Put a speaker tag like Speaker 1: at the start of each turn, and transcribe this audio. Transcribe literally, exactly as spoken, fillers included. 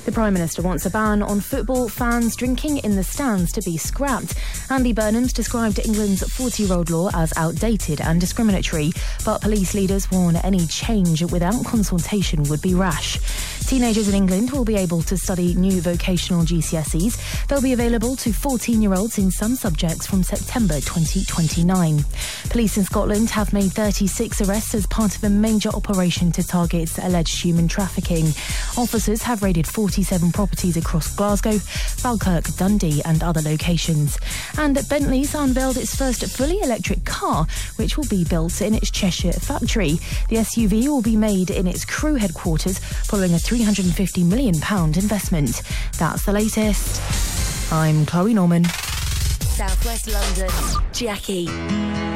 Speaker 1: The Prime Minister wants a ban on football fans drinking in the stands to be scrapped. Andy Burnham's described England's forty-year-old law as outdated and discriminatory, but police leaders warn any change without consultation would be rash. Teenagers in England will be able to study new vocational G C S Es. They'll be available to fourteen-year-olds in some subjects from September twenty twenty-nine. Police in Scotland have made thirty-six arrests as part of a major operation to target alleged human trafficking. Officers have raided forty-seven properties across Glasgow, Falkirk, Dundee and other locations. And Bentley's unveiled its first fully electric car, which will be built in its Cheshire factory. The S U V will be made in its Crewe headquarters following a three hundred fifty million pounds investment. That's the latest. I'm Chloe Norman.
Speaker 2: South West London, Jackie.